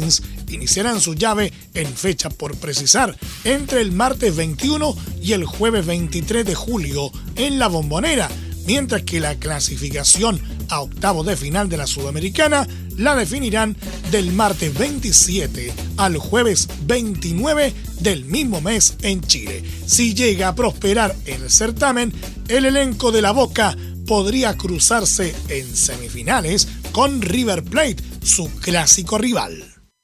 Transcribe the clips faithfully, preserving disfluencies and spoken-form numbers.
Marlins iniciarán su llave en fecha por precisar entre el martes veintiuno y el jueves veintitrés de julio en La Bombonera, mientras que la clasificación a octavos de final de la Sudamericana la definirán del martes veintisiete al jueves veintinueve del mismo mes en Chile. Si llega a prosperar en el certamen, el elenco de La Boca podría cruzarse en semifinales con River Plate, su clásico rival.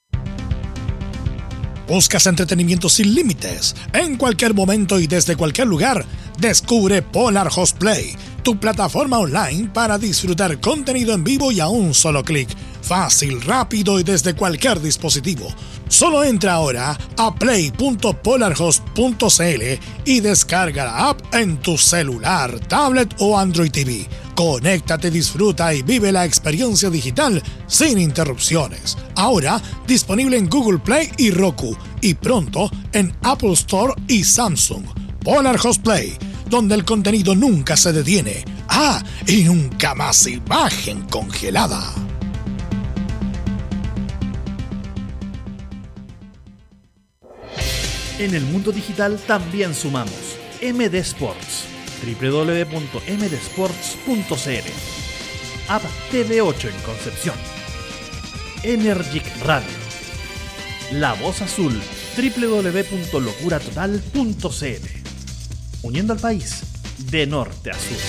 ¿Buscas entretenimiento sin límites? En cualquier momento y desde cualquier lugar, descubre Polar Host Play, tu plataforma online para disfrutar contenido en vivo y a un solo clic. Fácil, rápido y desde cualquier dispositivo. Solo entra ahora a play punto polarhost punto c l y descarga la app en tu celular, tablet o Android T V. Conéctate, disfruta y vive la experiencia digital sin interrupciones. Ahora disponible en Google Play y Roku y pronto en Apple Store y Samsung. Polar Host Play, donde el contenido nunca se detiene. Ah, y nunca más imagen congelada. En el mundo digital también sumamos M D Sports, doble u doble u doble u punto m d sports punto c l, App T V ocho en Concepción, Energic Radio, La Voz Azul, doble u doble u doble u punto locura total punto c l, uniendo al país de norte a sur.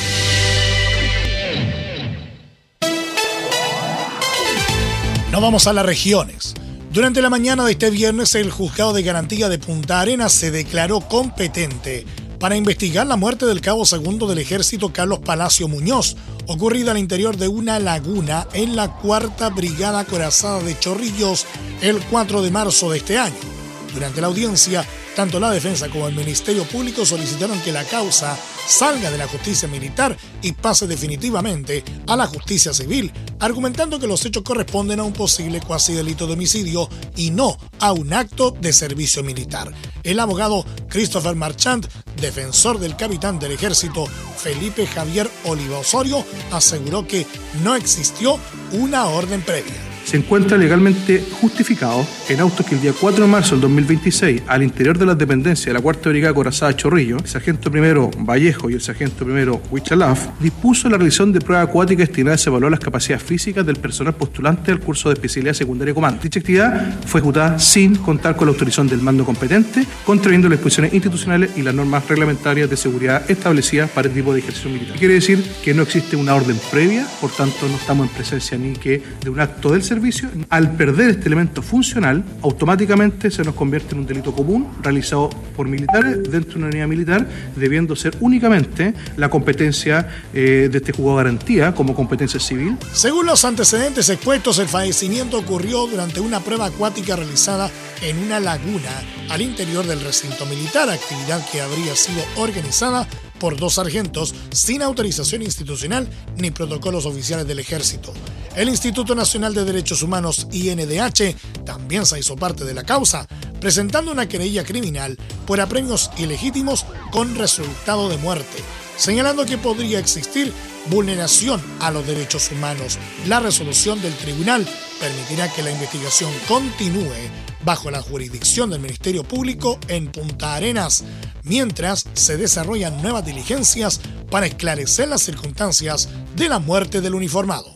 Nos vamos a las regiones. Durante la mañana de este viernes, el Juzgado de Garantía de Punta Arenas se declaró competente para investigar la muerte del cabo segundo del Ejército Carlos Palacio Muñoz, ocurrida al interior de una laguna en la cuarta Brigada Acorazada de Chorrillos el cuatro de marzo de este año. Durante la audiencia, tanto la defensa como el Ministerio Público solicitaron que la causa salga de la justicia militar y pase definitivamente a la justicia civil, argumentando que los hechos corresponden a un posible cuasi delito de homicidio y no a un acto de servicio militar. El abogado Christopher Marchand, defensor del capitán del ejército Felipe Javier Oliva Osorio, aseguró que no existió una orden previa. Se encuentra legalmente justificado en autos que el día cuatro de marzo del dos mil veintiséis, al interior de las dependencias de la cuarta Brigada Acorazada Chorrillo, el sargento primero Vallejo y el sargento primero Huichalaf dispuso la realización de pruebas acuáticas destinadas a evaluar las capacidades físicas del personal postulante al curso de especialidad secundaria de comando. Dicha actividad fue ejecutada sin contar con la autorización del mando competente, contraviendo las disposiciones institucionales y las normas reglamentarias de seguridad establecidas para el tipo de ejercicio militar. Quiere decir que no existe una orden previa, por tanto no estamos en presencia ni que de un acto del servicio. Al perder este elemento funcional, automáticamente se nos convierte en un delito común realizado por militares dentro de una unidad militar, debiendo ser únicamente la competencia eh, de este juzgado de garantía como competencia civil. Según los antecedentes expuestos, el fallecimiento ocurrió durante una prueba acuática realizada en una laguna al interior del recinto militar, actividad que habría sido organizada por dos sargentos sin autorización institucional ni protocolos oficiales del ejército. El Instituto Nacional de Derechos Humanos, I N D H, también se hizo parte de la causa, presentando una querella criminal por apremios ilegítimos con resultado de muerte, señalando que podría existir vulneración a los derechos humanos. La resolución del tribunal permitirá que la investigación continúe bajo la jurisdicción del Ministerio Público en Punta Arenas, mientras se desarrollan nuevas diligencias para esclarecer las circunstancias de la muerte del uniformado.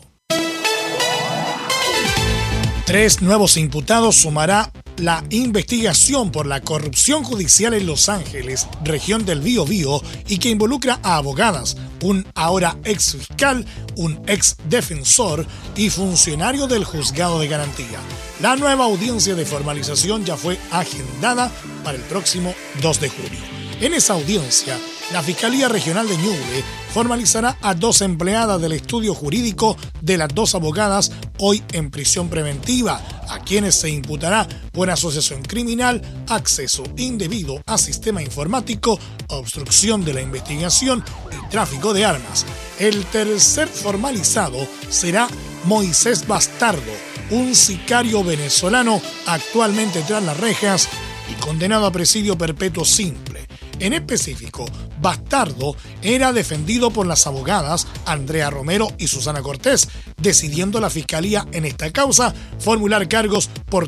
Tres nuevos imputados sumará la investigación por la corrupción judicial en Los Ángeles, región del Biobío, y que involucra a abogadas, un ahora ex fiscal, un ex defensor y funcionario del Juzgado de Garantía. La nueva audiencia de formalización ya fue agendada para el próximo dos de julio. En esa audiencia, la Fiscalía Regional de Ñuble formalizará a dos empleadas del estudio jurídico de las dos abogadas hoy en prisión preventiva, a quienes se imputará por asociación criminal, acceso indebido a sistema informático, obstrucción de la investigación y tráfico de armas. El tercer formalizado será Moisés Bastardo, un sicario venezolano actualmente tras las rejas y condenado a presidio perpetuo simple. En específico, Bastardo era defendido por las abogadas Andrea Romero y Susana Cortés, decidiendo la Fiscalía en esta causa formular cargos por